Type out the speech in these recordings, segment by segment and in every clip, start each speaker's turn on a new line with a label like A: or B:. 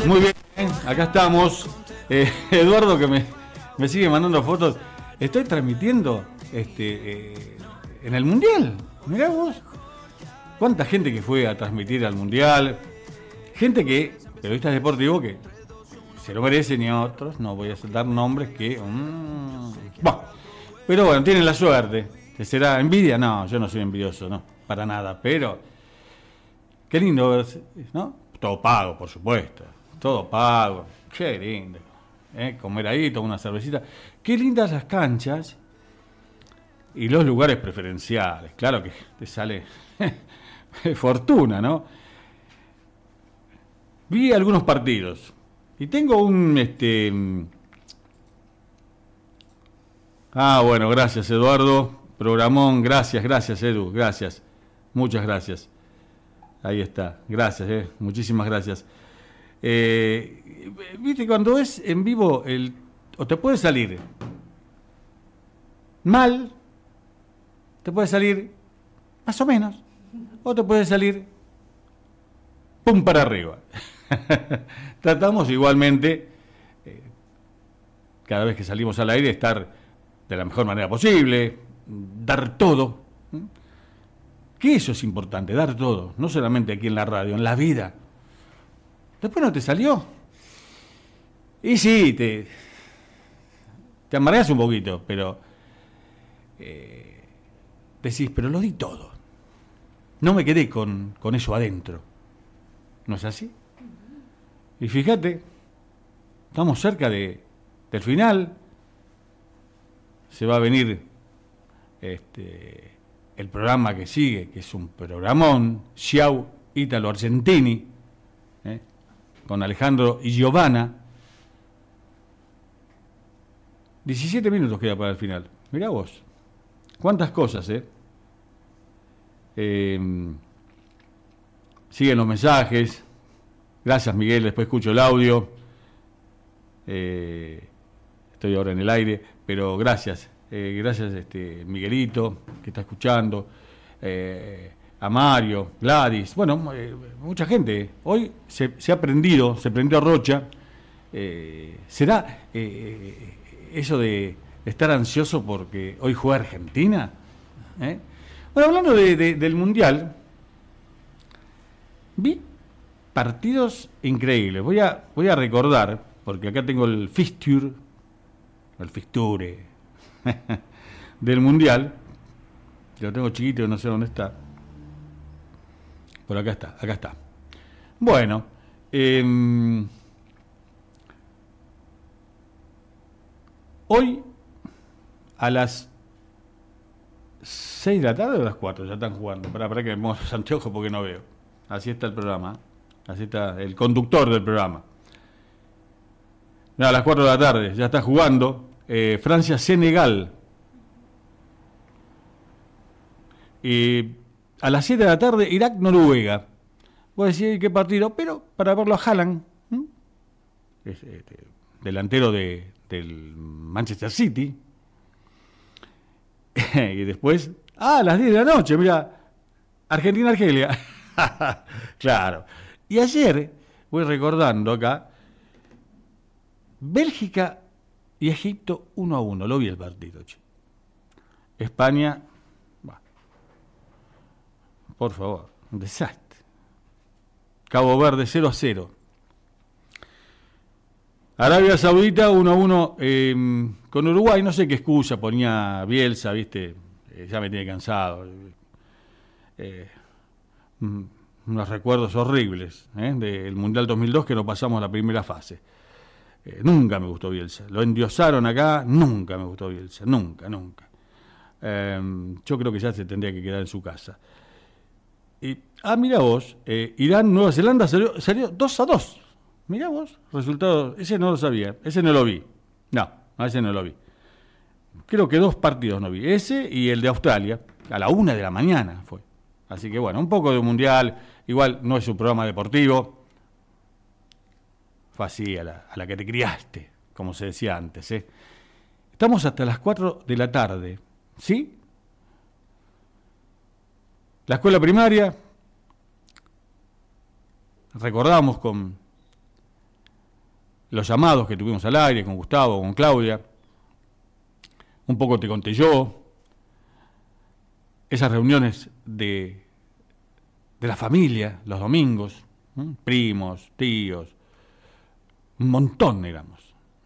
A: Muy bien, acá estamos. Eduardo que me sigue mandando fotos. Estoy transmitiendo en el Mundial. Mirá vos. ¿Cuánta gente que fue a transmitir al Mundial? Gente que, periodistas deportivos que se lo merecen y otros, no voy a dar nombres que... Bueno, pero bueno, tienen la suerte. ¿Que será envidia? No, yo no soy envidioso, no, para nada, pero... Qué lindo verse, ¿no? Todo pago, por supuesto. Todo pago. Qué lindo. Comer ahí, tomar una cervecita. Qué lindas las canchas y los lugares preferenciales. Claro que te sale fortuna, ¿no? Vi algunos partidos y tengo un... bueno, gracias Eduardo. Programón, gracias Edu, gracias. Muchas gracias. Ahí está, gracias, muchísimas gracias. Viste, cuando es en vivo, o te puede salir mal, te puede salir más o menos, o te puede salir pum para arriba. Tratamos igualmente, cada vez que salimos al aire, estar de la mejor manera posible, dar todo. Que eso es importante, dar todo, no solamente aquí en la radio, en la vida. Después no te salió. Y sí, te amargas un poquito, pero decís, pero lo di todo. No me quedé con eso adentro. ¿No es así? Y fíjate, estamos cerca del final. Se va a venir el programa que sigue, que es un programón, Xiao Ítalo Argentini, con Alejandro y Giovanna. 17 minutos queda para el final. Mirá vos. Cuántas cosas, siguen los mensajes. Gracias, Miguel. Después escucho el audio. Estoy ahora en el aire, pero gracias. Gracias, Miguelito, que está escuchando. A Mario, Gladys. Bueno, mucha gente. Hoy se ha prendido, se prendió Rocha. ¿Será eso de estar ansioso porque hoy juega Argentina? Bueno, hablando del Mundial, vi partidos increíbles. Voy a recordar, porque acá tengo el fixture del Mundial. Lo tengo chiquito, no sé dónde está. Por acá está. Bueno, hoy a las 6 de la tarde o a las 4 ya están jugando. Para que me ponga los anteojos porque no veo. Así está el programa. Así está el conductor del programa. No, a las 4 de la tarde ya está jugando Francia-Senegal. Y a las 7 de la tarde Irak-Noruega. Voy a decir qué partido, pero para verlo a Haaland, delantero del Manchester City. Y después, a las 10 de la noche, mira, Argentina-Argelia. Claro. Y ayer, voy recordando acá, Bélgica y Egipto 1-1. Lo vi el partido, che. España, por favor, un desastre. Cabo Verde 0-0. Arabia Saudita 1-1 con Uruguay. No sé qué excusa ponía Bielsa, ¿viste? Ya me tiene cansado. Unos recuerdos horribles del Mundial 2002 que no pasamos la primera fase. Nunca me gustó Bielsa. Lo endiosaron acá, nunca me gustó Bielsa. Nunca. Yo creo que ya se tendría que quedar en su casa. Mirá vos, Irán, Nueva Zelanda salió 2-2. Mirá vos, resultado, ese no lo sabía, ese no lo vi. No, ese no lo vi. Creo que 2 partidos no vi, ese y el de Australia, a la 1 de la mañana fue. Así que bueno, un poco de mundial, igual no es un programa deportivo. Fue así, a la que te criaste, como se decía antes. Estamos hasta las 4 de la tarde, ¿sí? La escuela primaria, recordamos con los llamados que tuvimos al aire con Gustavo, con Claudia, un poco te conté yo, esas reuniones de la familia, los domingos, primos, tíos, un montón éramos.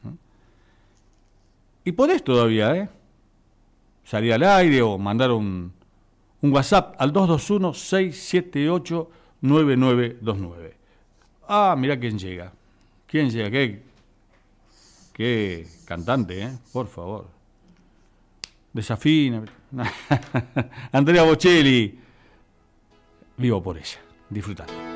A: Y podés todavía, salir al aire o mandar un WhatsApp al 221-678-9929. Ah, mirá quién llega. ¿Quién llega? Qué cantante, por favor. Desafina. Andrea Bocelli. Vivo por ella. Disfrutando.